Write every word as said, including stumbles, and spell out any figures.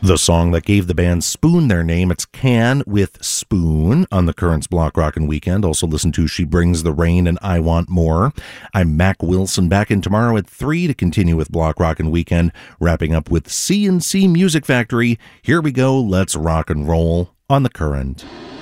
The song that gave the band Spoon their name, it's Can with Spoon on the Currents Block Rockin' Weekend. Also listen to She Brings the Rain and I Want More. I'm Mac Wilson, back in tomorrow at three to continue with Block Rockin' Weekend, wrapping up with C and C Music Factory. Here we go, let's rock and roll on the Current.